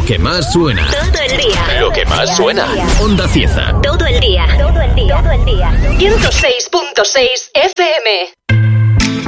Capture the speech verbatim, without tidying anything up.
que más suena. Todo el día. Lo que más suena. Onda Cieza. Todo el día. Todo el día. Todo el día. ciento seis punto seis F M.